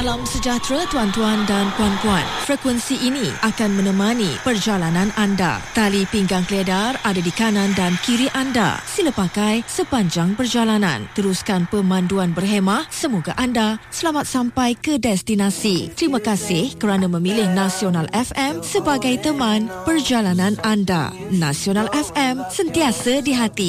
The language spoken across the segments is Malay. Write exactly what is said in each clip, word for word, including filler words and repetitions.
Salam sejahtera tuan-tuan dan puan-puan. Frekuensi ini akan menemani perjalanan anda. Tali pinggang keledar ada di kanan dan kiri anda. Sila pakai sepanjang perjalanan. Teruskan pemanduan berhemah. Semoga anda selamat sampai ke destinasi. Terima kasih kerana memilih Nasional F M sebagai teman perjalanan anda. Nasional F M, sentiasa di hati.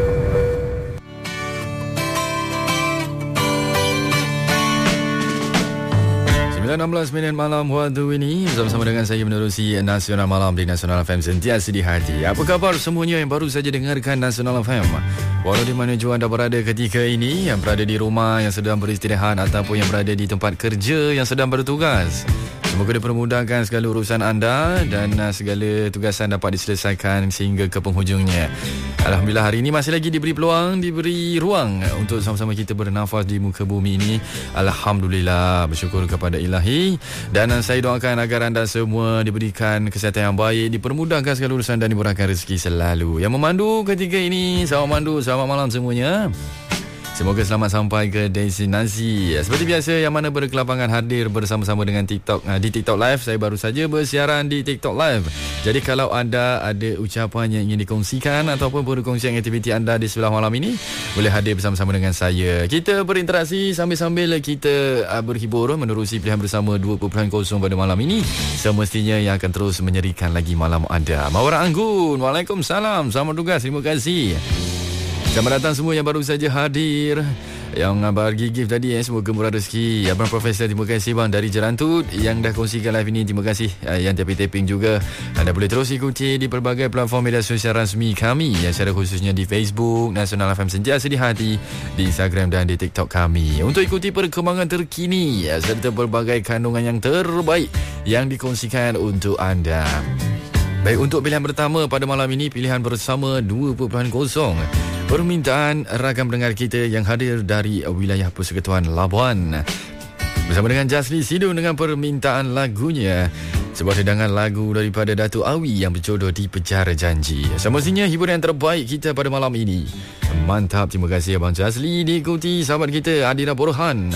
enam belas minit malam waktu ini bersama-sama dengan saya menerusi Nasional Malam di Nasional F M, sentiasa di hati. Apa khabar semuanya yang baru saja dengarkan Nasional F M? Walau di mana jua anda berada ketika ini, yang berada di rumah, yang sedang beristirahat ataupun yang berada di tempat kerja, yang sedang bertugas, semoga dipermudahkan segala urusan anda dan segala tugasan dapat diselesaikan sehingga ke penghujungnya. Alhamdulillah, hari ini masih lagi diberi peluang, diberi ruang untuk sama-sama kita bernafas di muka bumi ini. Alhamdulillah, bersyukur kepada Ilahi. Dan saya doakan agar anda semua diberikan kesihatan yang baik, dipermudahkan segala urusan dan dimurahkan rezeki selalu. Yang memandu ketika ini, selamat mandu, selamat malam semuanya. Semoga selamat sampai ke destinasi. Seperti biasa, yang mana berkelapangan hadir bersama-sama dengan TikTok di TikTok Live. Saya baru saja bersiaran di TikTok Live. Jadi kalau anda ada ucapan yang ingin dikongsikan ataupun berkongsian aktiviti anda di sebelah malam ini, boleh hadir bersama-sama dengan saya. Kita berinteraksi sambil-sambil kita berhibur menerusi pilihan bersama dua perpuluhan kosong pada malam ini. Semestinya yang akan terus menyerikan lagi malam anda. Mawar Anggun, Waalaikumsalam. Selamat tugas, terima kasih. Selamat datang semua yang baru saja hadir, yang bagi gift tadi, eh, semoga murah rezeki. Abang Profesor, terima kasih bang dari Jerantut yang dah kongsikan live ini. Terima kasih yang taping-taping juga. Anda boleh terus ikuti di pelbagai platform media sosial rasmi kami, yang secara khususnya di Facebook Nasional F M Sentiasa di Hati, di Instagram dan di TikTok kami, untuk ikuti perkembangan terkini serta pelbagai kandungan yang terbaik yang dikongsikan untuk anda. Baik, untuk pilihan pertama pada malam ini, pilihan bersama dua perpuluhan kosong. Permintaan rakan pendengar kita yang hadir dari wilayah Persekutuan Labuan, bersama dengan Jasli Sidun dengan permintaan lagunya, sebuah hidangan lagu daripada Datuk Awi yang berjodoh di Pejar Janji. Semestinya hiburan yang terbaik kita pada malam ini. Mantap, terima kasih Abang Jasli. Diikuti sahabat kita Adira Borhan,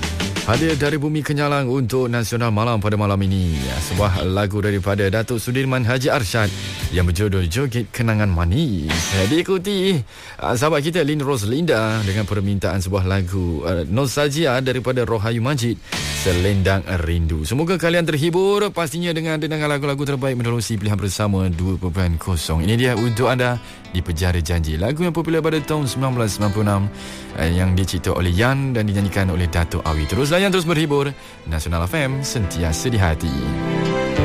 hadir dari Bumi Kenyalang untuk Nasional Malam pada malam ini. Sebuah lagu daripada Datuk Sudirman Haji Arsyad yang berjodoh Joget Kenangan Manis. Diikuti uh, sahabat kita Lin Roslinda dengan permintaan sebuah lagu uh, nostalgia daripada Rohayu Majid, Selendang Rindu. Semoga kalian terhibur pastinya dengan dengar lagu-lagu terbaik menerusi pilihan bersama dua perpuluhan kosong. Ini dia untuk anda di Pejar Janji, lagu yang popular pada tahun sembilan belas sembilan puluh enam uh, yang dicipta oleh Yan dan dinyanyikan oleh Datuk Awi. Terus layan, terus berhibur. Nasional F M, sentiasa di hati.